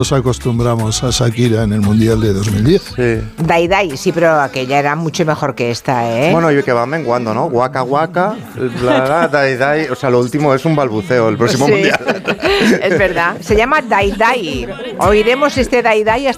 Nos acostumbramos a Shakira en el Mundial de 2010. Sí. Dai Dai, sí, pero aquella era mucho mejor que esta, ¿eh? Bueno, y que va menguando, ¿no? Waka Waka, Dai Dai. O sea, lo último es un balbuceo, el próximo Sí, Mundial. es verdad. Se llama Dai Dai. Oiremos este Dai Dai hasta